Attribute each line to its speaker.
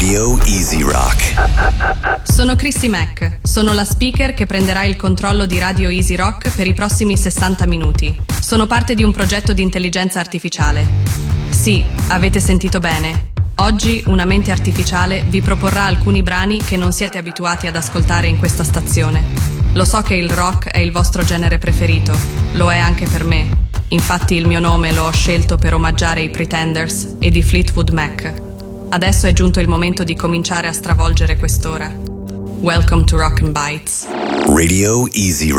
Speaker 1: Radio Easy Rock.
Speaker 2: Sono Chrissy Mack, sono la speaker che prenderà il controllo di Radio Easy Rock per i prossimi 60 minuti. Sono parte di un progetto di intelligenza artificiale. Sì, avete sentito bene. Oggi una mente artificiale vi proporrà alcuni brani che non siete abituati ad ascoltare in questa stazione. Lo so che il rock è il vostro genere preferito, lo è anche per me. Infatti il mio nome lo ho scelto per omaggiare i Pretenders e di Fleetwood Mac. Adesso è giunto il momento di cominciare a stravolgere quest'ora. Welcome to Rock and Bites.
Speaker 1: Radio Easy Rock.